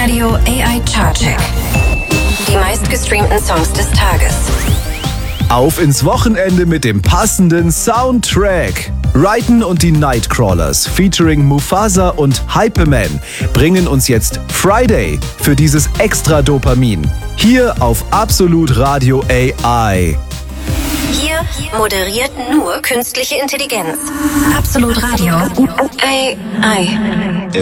Radio AI Chartcheck. Die meistgestreamten Songs des Tages. Auf ins Wochenende mit dem passenden Soundtrack. Raiden und die Nightcrawlers featuring Mufasa und Hyperman bringen uns jetzt Friday für dieses extra Dopamin. Hier auf Absolut Radio AI. Hier moderiert nur künstliche Intelligenz. Absolut Radio AI.